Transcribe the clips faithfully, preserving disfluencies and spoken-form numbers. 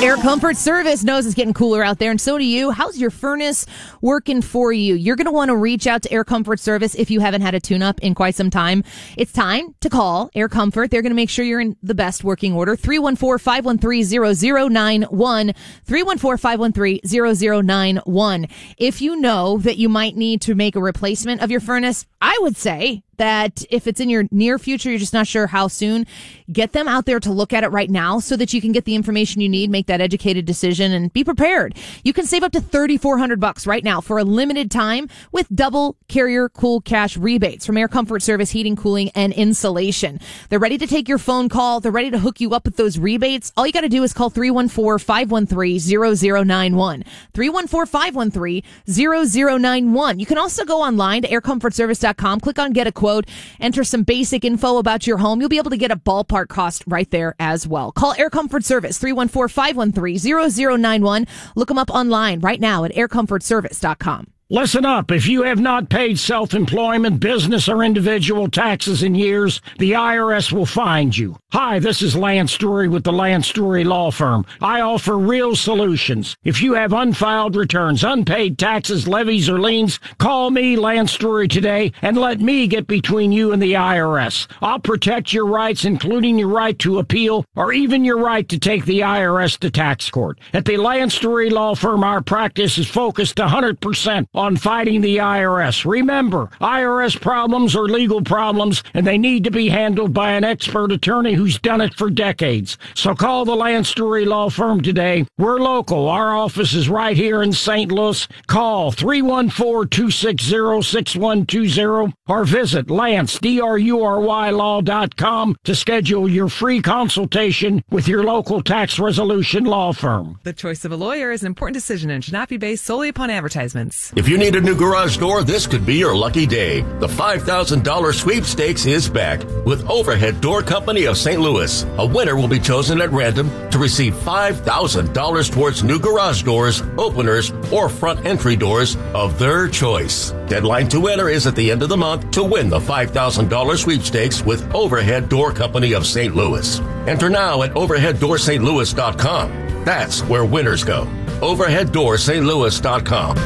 Air Comfort Service knows it's getting cooler out there, and so do you. How's your furnace working for you? You're going to want to reach out to Air Comfort Service if you haven't had a tune-up in quite some time. It's time to call Air Comfort. They're going to make sure you're in the best working order. three one four, five one three, zero zero nine one. three one four, five one three, zero zero nine one. If you know that you might need to make a replacement of your furnace, I would say that if it's in your near future, you're just not sure how soon, get them out there to look at it right now so that you can get the information you need, make that educated decision, and be prepared. You can save up to thirty-four hundred bucks right now for a limited time with double Carrier Cool Cash rebates from Air Comfort Service Heating, Cooling, and Insulation. They're ready to take your phone call. They're ready to hook you up with those rebates. All you got to do is call three one four, five one three, zero zero nine one. three one four, five one three, zero zero nine one. You can also go online to air comfort service dot com, click on Get a Quote, enter some basic info about your home. You'll be able to get a ballpark cost right there as well. Call Air Comfort Service, three one four, five one three, zero zero nine one. Look them up online right now at air comfort service dot com. Listen up. If you have not paid self-employment, business, or individual taxes in years, the I R S will find you. Hi, this is Lance Drury with the Lance Drury Law Firm. I offer real solutions. If you have unfiled returns, unpaid taxes, levies, or liens, call me, Lance Drury, today, and let me get between you and the I R S. I'll protect your rights, including your right to appeal, or even your right to take the I R S to tax court. At the Lance Drury Law Firm, our practice is focused one hundred percent on fighting the I R S. Remember, I R S problems are legal problems, and they need to be handled by an expert attorney who's done it for decades. So call the Lance Drury Law Firm today. We're local. Our office is right here in Saint Louis. Call three one four, two six zero, six one two zero or visit Lance, D R U R Y law dot com to schedule your free consultation with your local tax resolution law firm. The choice of a lawyer is an important decision and should not be based solely upon advertisements. If you need a new garage door, this could be your lucky day. The five thousand dollars sweepstakes is back with Overhead Door Company of Saint Louis. A winner will be chosen at random to receive five thousand dollars towards new garage doors, openers, or front entry doors of their choice. Deadline to enter is at the end of the month to win the five thousand dollars sweepstakes with Overhead Door Company of Saint Louis. Enter now at overhead door st louis dot com. That's where winners go. overhead door st louis dot com.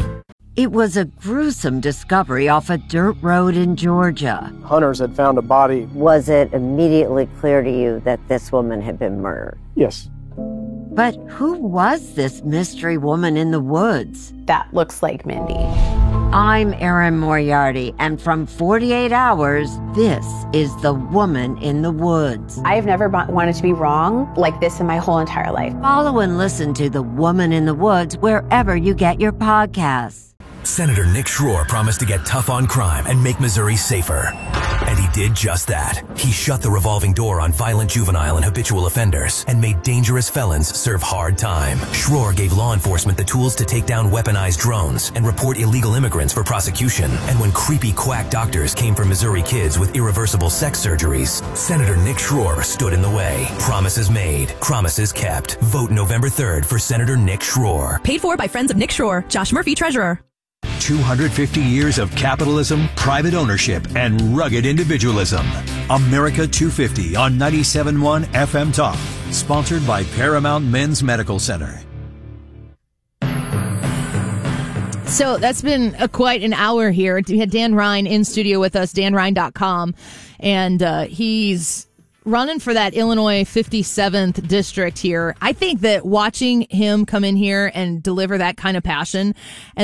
It was a gruesome discovery off a dirt road in Georgia. Hunters had found a body. Was it immediately clear to you that this woman had been murdered? Yes. But who was this mystery woman in the woods? That looks like Mindy. I'm Erin Moriarty, and from forty-eight hours, this is The Woman in the Woods. I've never wanted to be wrong like this in my whole entire life. Follow and listen to The Woman in the Woods wherever you get your podcasts. Senator Nick Schroer promised to get tough on crime and make Missouri safer. And he did just that. He shut the revolving door on violent juvenile and habitual offenders and made dangerous felons serve hard time. Schroer gave law enforcement the tools to take down weaponized drones and report illegal immigrants for prosecution. And when creepy quack doctors came for Missouri kids with irreversible sex surgeries, Senator Nick Schroer stood in the way. Promises made, promises kept. Vote November third for Senator Nick Schroer. Paid for by Friends of Nick Schroer. Josh Murphy, Treasurer. two hundred fifty years of capitalism, private ownership, and rugged individualism. America two fifty on ninety-seven point one F M Talk. Sponsored by Paramount Men's Medical Center. So that's been a, quite an hour here. We had Dan Ryan in studio with us, dan ryan dot com, and uh, he's running for that Illinois fifty-seventh district here. I think that watching him come in here and deliver that kind of passion and